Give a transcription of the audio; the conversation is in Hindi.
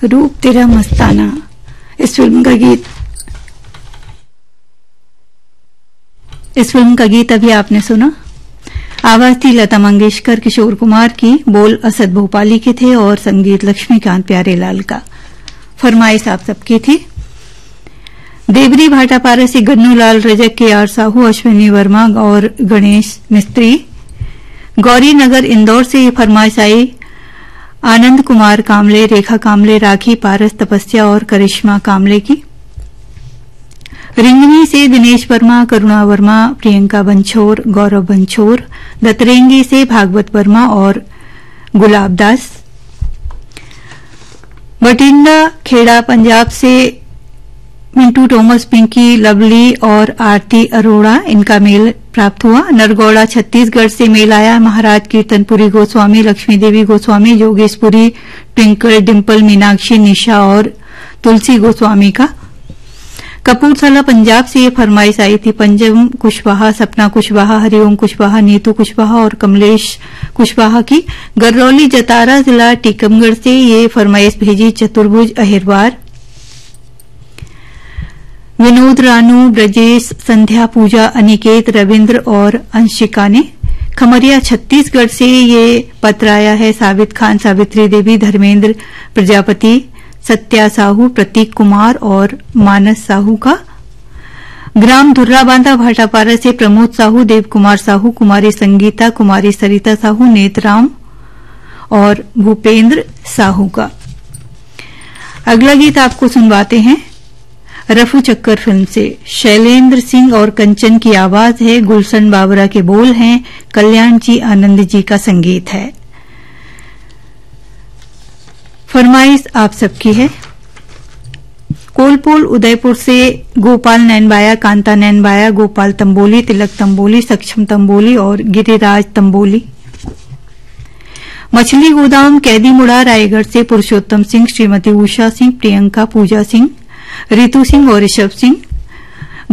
रूप तेरा मस्ताना इस फिल्म का गीत अभी आपने सुना। आवाज थी लता मंगेशकर, किशोर कुमार की, बोल असद भोपाली के थे और संगीत लक्ष्मीकांत प्यारेलाल का। फरमाइश आप सबकी थी। देवरी भाटापारा से गन्नूलाल रजक, के आर साहू, अश्विनी वर्मा और गणेश मिस्त्री। गौरी नगर इंदौर से ये फरमाइश आई आनंद कुमार कामले, रेखा कामले, राखी पारस, तपस्या और करिश्मा कामले की। रिंगनी से दिनेश वर्मा, करुणा वर्मा, प्रियंका बंछोर, गौरव बंछोर। दतरेंगी से भागवत वर्मा और गुलाब दास। बठिंडा खेड़ा पंजाब से मिंटू टॉमस, पिंकी, लवली और आरती अरोड़ा, इनका मेल प्राप्त हुआ। नरगौड़ा छत्तीसगढ़ से मेल आया महाराज कीर्तनपुरी गोस्वामी, लक्ष्मी देवी गोस्वामी, जोगेशपुरी, ट्विंकल, डिंपल, मीनाक्षी, निशा और तुलसी गोस्वामी का। कपूरथला पंजाब से ये फरमाइश आई थी पंजम कुशवाहा, सपना कुशवाहा, हरिओम कुशवाहा, नीतू कुशवाहा और कमलेश कुशवाहा की। गरौली जतारा जिला टीकमगढ़ से ये फरमाइश भेजी चतुर्भुज अहिरवार, विनोद रानू, ब्रजेश, संध्या, पूजा, अनिकेत, रविंद्र और अंशिका ने। खमरिया छत्तीसगढ़ से ये पत्र आया है साबित खान, सावित्री देवी, धर्मेंद्र प्रजापति, सत्या साहू, प्रतीक कुमार और मानस साहू का। ग्राम धुर्राबांधा भाटापारा से प्रमोद साहू, देव कुमार साहू, कुमारी संगीता, कुमारी सरिता साहू, नेतराम और भूपेंद्र साहू का। अगला गीत आपको सुनवाते हैं रफू चक्कर फिल्म से। शैलेंद्र सिंह और कंचन की आवाज है, गुलशन बाबरा के बोल हैं, कल्याण जी आनंद जी का संगीत है। फरमाइश आप सबकी है। कोलपोल उदयपुर से गोपाल नैनबाया, कांता नैनबाया, गोपाल तंबोली, तिलक तंबोली, सक्षम तंबोली और गिरिराज तंबोली। मछली गोदाम कैदी मुड़ा रायगढ़ से पुरुषोत्तम सिंह, श्रीमती उषा सिंह, प्रियंका, पूजा सिंह, रितु सिंह और ऋषभ सिंह।